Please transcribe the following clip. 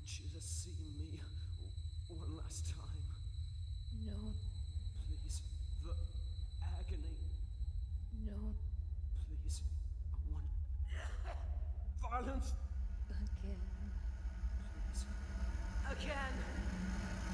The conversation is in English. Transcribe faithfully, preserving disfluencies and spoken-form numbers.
want you to see me one last time. No. Please, the agony. No. Please, I want violence. Again. Please. Again.